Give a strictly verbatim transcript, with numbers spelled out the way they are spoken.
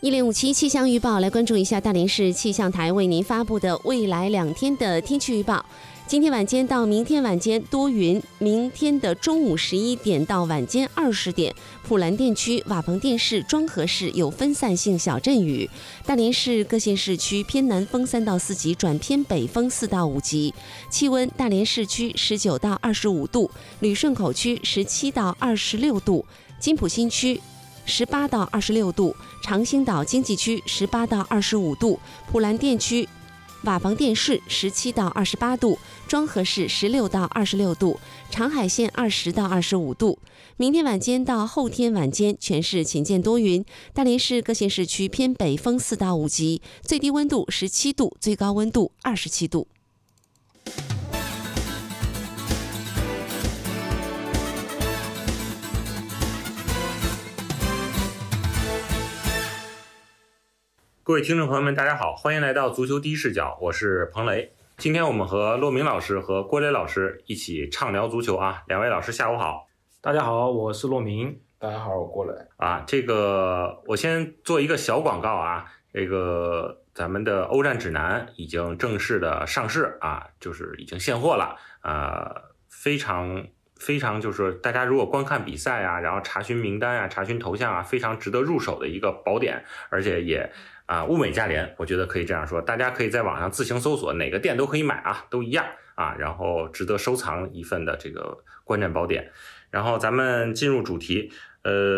一零五七气象预报，来关注一下大连市气象台为您发布的未来两天的天气预报。今天晚间到明天晚间多云，明天的中午十一点到晚间二十点，普兰店区、瓦棚店市、庄河市有分散性小阵雨。大连市各县市区偏南风三到四级转偏北风四到五级。气温：大连市区十九到二十五度，旅顺口区十七到二十六度，金浦新区十八到二十六度，长兴岛经济区十八到二十五度，普兰店区、瓦房店市十七到二十八度，庄河市十六到二十六度，长海县二十到二十五度。明天晚间到后天晚间，全市晴间多云，大连市各县市区偏北风四到五级，最低温度十七度，最高温度二十七度。 各位听众朋友们，大家好，欢迎来到足球第一视角，我是彭雷。今天我们和骆明老师和郭磊老师一起畅聊足球啊，两位老师下午好。 大家好，我是骆明。 大家好，我郭磊。 啊，这个我先做一个小广告啊，这个咱们的欧战指南已经正式的上市啊，就是已经现货了啊，非常。非常就是大家如果观看比赛啊，然后查询名单啊，查询头像啊，非常值得入手的一个宝典，而且也啊物美价廉，我觉得可以这样说，大家可以在网上自行搜索，哪个店都可以买啊，都一样啊，然后值得收藏一份的这个观战宝典。然后咱们进入主题，呃。